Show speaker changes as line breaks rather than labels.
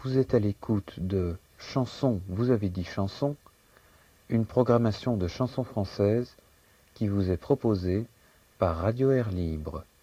Vous êtes à l'écoute de Chansons, vous avez dit chansons, une programmation de chansons françaises qui vous est proposée par Radio Air Libre.